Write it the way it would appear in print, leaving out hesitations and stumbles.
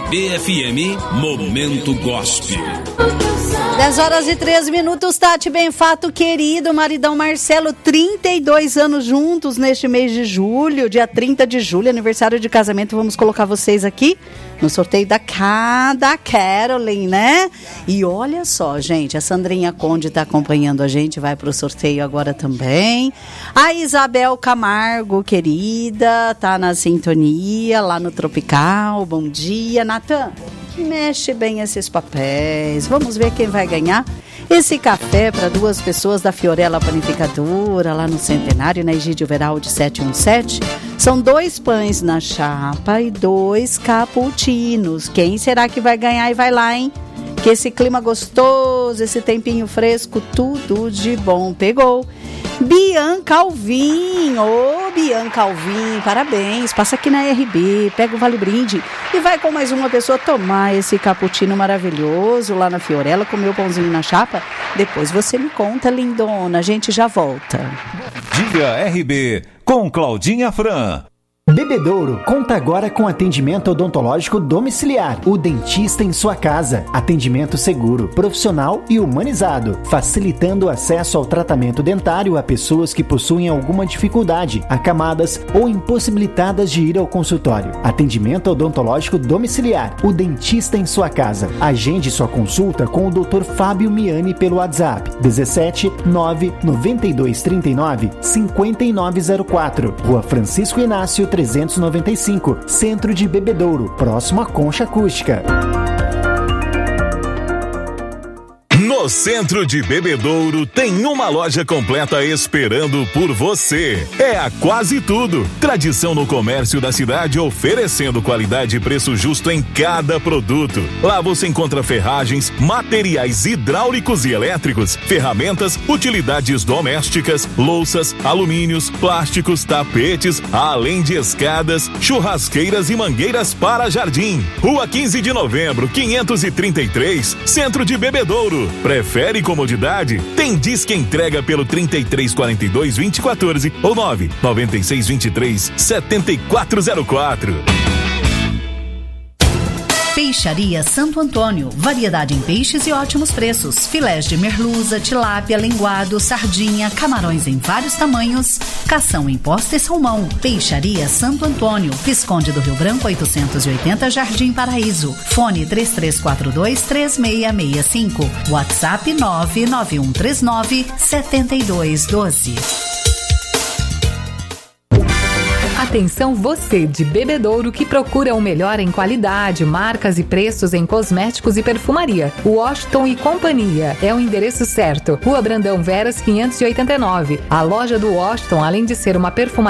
RB-FM Momento Gospel. 10h03, Tati Benfato, querido maridão Marcelo, 32 anos juntos neste mês de julho, dia 30 de julho, aniversário de casamento. Vamos colocar vocês aqui no sorteio da Carolyn, né? E olha só, gente, a Sandrinha Conde está acompanhando a gente, vai para o sorteio agora também. A Isabel Camargo, querida, tá na sintonia lá no Tropical. Bom dia, Natan. Mexe bem esses papéis. Vamos ver quem vai ganhar esse café para 2 pessoas da Fiorella Panificadora, lá no Centenário, na Egídio Veraldi 717. São 2 pães na chapa e 2 cappuccinos. Quem será que vai ganhar? E vai lá, hein? Que esse clima gostoso, esse tempinho fresco, tudo de bom. Pegou. Bianca Alvim, Bianca Alvim, parabéns, passa aqui na RB, pega o Vale Brinde e vai com mais uma pessoa tomar esse cappuccino maravilhoso lá na Fiorella, comer o pãozinho na chapa, depois você me conta, lindona, a gente já volta. Dia RB, com Claudinha Fran. Bebedouro conta agora com atendimento odontológico domiciliar. O dentista em sua casa. Atendimento seguro, profissional e humanizado, facilitando o acesso ao tratamento dentário a pessoas que possuem alguma dificuldade, acamadas ou impossibilitadas de ir ao consultório. Atendimento odontológico domiciliar. O dentista em sua casa. Agende sua consulta com o Dr. Fábio Miani pelo WhatsApp 17 992 39 5904. Rua Francisco Inácio 395, Centro de Bebedouro, próximo à Concha Acústica. No Centro de Bebedouro tem uma loja completa esperando por você. É a Quase Tudo. Tradição no comércio da cidade, oferecendo qualidade e preço justo em cada produto. Lá você encontra ferragens, materiais hidráulicos e elétricos, ferramentas, utilidades domésticas, louças, alumínios, plásticos, tapetes, além de escadas, churrasqueiras e mangueiras para jardim. Rua 15 de Novembro, 533, Centro de Bebedouro. Prefere comodidade? Tem Disque Entrega pelo 3342-2014 ou 99623-7404. Peixaria Santo Antônio, variedade em peixes e ótimos preços, filés de merluza, tilápia, linguado, sardinha, camarões em vários tamanhos, cação em posta e salmão. Peixaria Santo Antônio, Visconde do Rio Branco 880, Jardim Paraíso, fone 3342-3665, WhatsApp 99139-7212. Atenção você de Bebedouro que procura o melhor em qualidade, marcas e preços em cosméticos e perfumaria. Washington e Companhia é o endereço certo. Rua Brandão Veras 589. A loja do Washington, além de ser uma perfumaria